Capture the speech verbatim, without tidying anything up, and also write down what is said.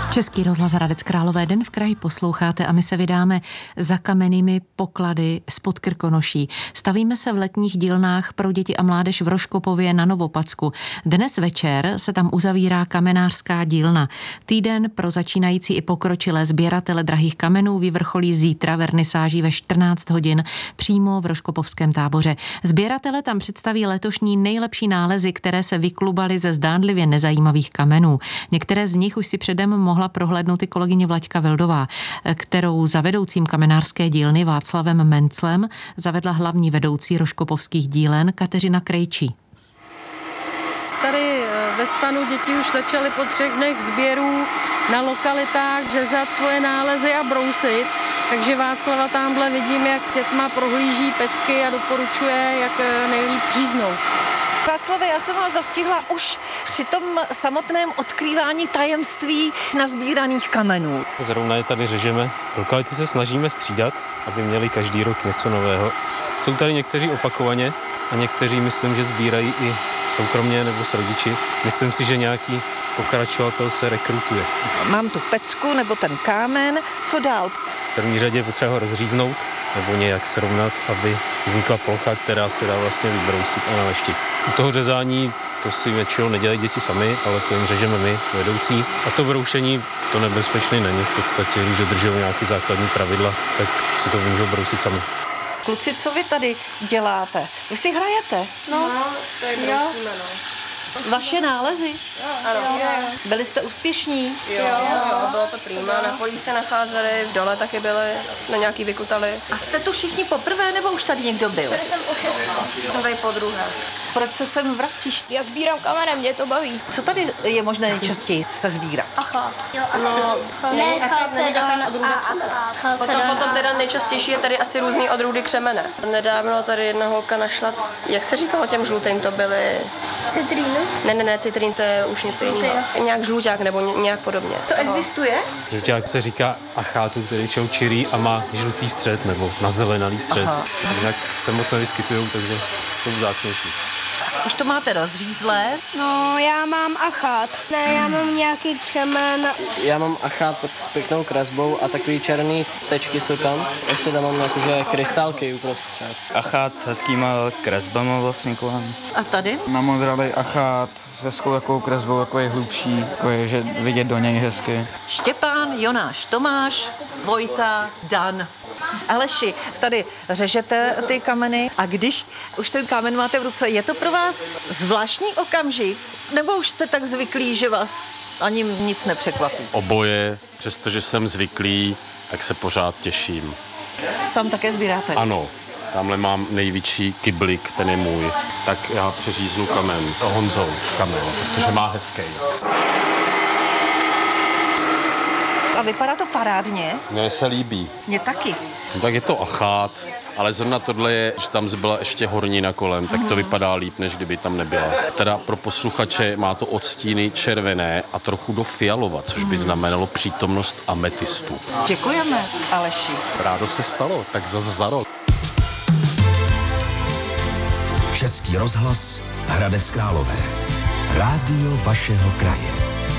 Český rozhlas Hradec Králové, Den v kraji posloucháte a my se vydáme za kamennými poklady spod Krkonoší. Stavíme se v letních dílnách pro děti a mládež v Rožkopově na Novopacku. Dnes večer se tam uzavírá kamenářská dílna. Týden pro začínající i pokročilé sběratele drahých kamenů vyvrcholí zítra vernisáží ve čtrnáct hodin přímo v Rožkopovském táboře. Sběratele tam představí letošní nejlepší nálezy, které se vyklubaly ze zdánlivě nezajímavých kamenů. Některé z nich už si předem mohla prohlédnout i kolegyně Vlaďka Vildová, kterou za vedoucím kamenářské dílny Václavem Menclem zavedla hlavní vedoucí rožkopovských dílen Kateřina Krejčí. Tady ve stanu děti už začaly po třech dnech sběrů na lokalitách řezat svoje nálezy a brousit, takže Václava tamhle vidím, jak dětma prohlíží pecky a doporučuje, jak nejlíp říznout. Václave, já jsem vás zastihla už při tom samotném odkrývání tajemství nazbíraných kamenů. Zrovna je tady řežeme. Lokality se snažíme střídat, aby měli každý rok něco nového. Jsou tady někteří opakovaně a někteří myslím, že sbírají i soukromně nebo s rodiči. Myslím si, že nějaký pokračovatel se rekrutuje. Mám tu pecku nebo ten kámen, co dál? V první řadě je potřeba ho rozříznout nebo nějak srovnat, aby vznikla plocha, která se dá vlastně vybrousit a naleštit. U toho řezání to si většinou nedělají děti sami, ale to jim řežeme my, vedoucí. A to broušení, to nebezpečné není. V podstatě, když dodržují nějaké základní pravidla, tak si to můžou brousit sami. Kluci, co vy tady děláte? Vy si hrajete? No, no tak brousíme, no. Vaše nálezy? Ano. Byli jste úspěšní? Jo, jo, bylo to prima. Na polích se nacházeli, v dole taky byli, jsme nějaký vykutali. A jste tu všichni poprvé, nebo už tady někdo byl? Tady jsem už jsem tady podruhé. Proč se sem vracíš? Já sbírám kamenem, mě to baví. Co tady je možné nejčastěji se sbírat? Achát. Jo, No, ne, chalcedon a achát. Potom, potom teda nejčastější je tady asi různý odrůdy křemene. Nedávno tady jedna holka našla, jak se říkalo těm žlutým, to byly... Citrínu? Ne, ne, ne, citrín to je už něco jiného. Nějak žluťák nebo ně, nějak podobně. To existuje? Žluťák se říká achátu, který čaučirý a má žlutý střed nebo nazelenalý střed. Aha. Jinak se moc nevyskytujou, takže jsou vzácnější. Už to máte rozřízlé? No, já mám achát. Ne, já mám nějaký křemen. Já mám achát s pěknou kresbou a takový černý tečky jsou tam. Ještě tam mám jakože krystálky uprostřed. Achát s hezkýma kresbama vlastně kolem. A tady? Namodralej achát s hezkou jakou kresbou, jako je hlubší, jako je, že vidět do něj hezky. Štěpán, Jonáš, Tomáš, Vojta, Dan. Aleši, tady řežete ty kameny a když už ten kámen máte v ruce, je to pro vás zvláštní okamžik? Nebo už jste tak zvyklí, že vás ani nic nepřekvapí? Oboje, přestože jsem zvyklý, tak se pořád těším. Sám také sbíráte? Ano, tamhle mám největší kyblik, ten je můj. Tak já přeříznu kamen, Honzou kamen, protože má hezký. A vypadá to parádně? Mně se líbí. Mně taky. No, tak je to achát, ale zrovna tohle je, že tam zbyla ještě hornina kolem, tak to vypadá líp, než kdyby tam nebyla. Teda pro posluchače má to odstíny červené a trochu do fialova, což by znamenalo přítomnost ametistu. Děkujeme, Aleši. Rádo se stalo, tak zase za rok. Český rozhlas Hradec Králové. Rádio vašeho kraje.